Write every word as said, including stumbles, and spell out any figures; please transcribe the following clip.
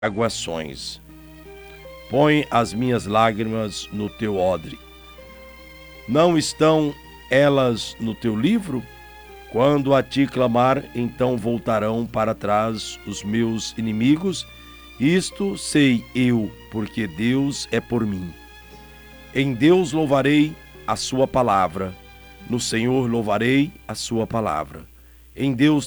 magoações. Põe as minhas lágrimas no teu odre. Não estão elas no teu livro? Quando a ti clamar, então voltarão para trás os meus inimigos. Isto sei eu, porque Deus é por mim. Em Deus louvarei a sua palavra. No Senhor louvarei a sua palavra. Em Deus